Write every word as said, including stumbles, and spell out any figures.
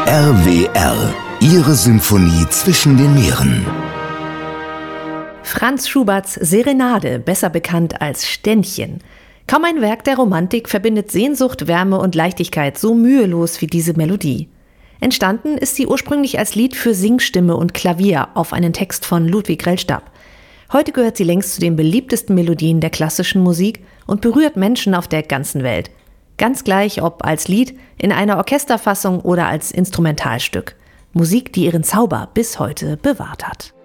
R W R, Ihre Symphonie zwischen den Meeren. Franz Schuberts Serenade, besser bekannt als Ständchen. Kaum ein Werk der Romantik verbindet Sehnsucht, Wärme und Leichtigkeit so mühelos wie diese Melodie. Entstanden ist sie ursprünglich als Lied für Singstimme und Klavier auf einen Text von Ludwig Rellstab. Heute gehört sie längst zu den beliebtesten Melodien der klassischen Musik und berührt Menschen auf der ganzen Welt. Ganz gleich, ob als Lied, in einer Orchesterfassung oder als Instrumentalstück. Musik, die ihren Zauber bis heute bewahrt hat.